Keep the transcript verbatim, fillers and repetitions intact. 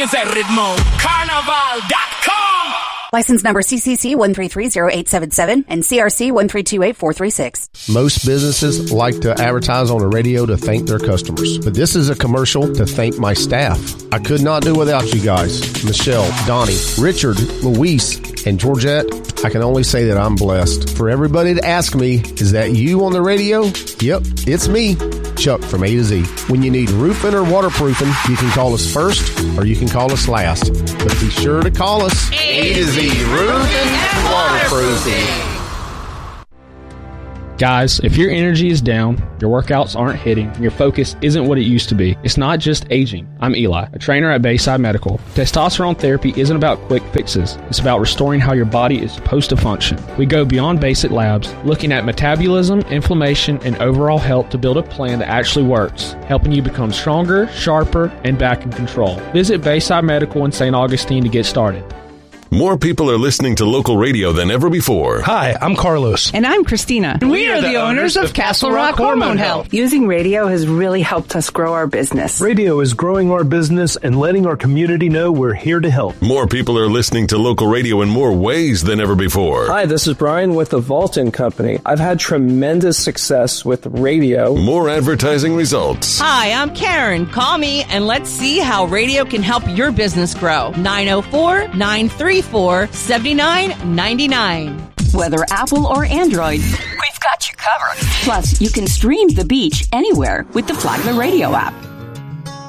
Ese ritmo, carnaval dot com. License number C C C one three three zero eight seven seven and C R C one three two eight four three six. Most businesses like to advertise on the radio to thank their customers, but this is a commercial to thank my staff. I could not do without you guys. Michelle, Donnie, Richard, Luis, and Georgette. I can only say that I'm blessed. For everybody to ask me, is that you on the radio? Yep, it's me, Chuck from A to Z. When you need roofing or waterproofing, you can call us first or you can call us last. But be sure to call us A to Z Roofing and Waterproofing. Guys, if your energy is down, your workouts aren't hitting, and your focus isn't what it used to be, it's not just aging. I'm Eli, a trainer at Bayside Medical. Testosterone therapy isn't about quick fixes. It's about restoring how your body is supposed to function. We go beyond basic labs, looking at metabolism, inflammation, and overall health to build a plan that actually works, helping you become stronger, sharper, and back in control. Visit Bayside Medical in Saint Augustine to get started. More people are listening to local radio than ever before. Hi, I'm Carlos. And I'm Christina. And we, we are the, the owners of Castle Rock Hormone Health. Using radio has really helped us grow our business. Radio is growing our business and letting our community know we're here to help. More people are listening to local radio in more ways than ever before. Hi, this is Brian with the Vaulton Company. I've had tremendous success with radio. More advertising results. Hi, I'm Karen. Call me and let's see how radio can help your business grow. nine oh four, nine three four, seven nine nine nine. Whether Apple or Android, we've got you covered. Plus, you can stream The Beach anywhere with the Flagler Radio app.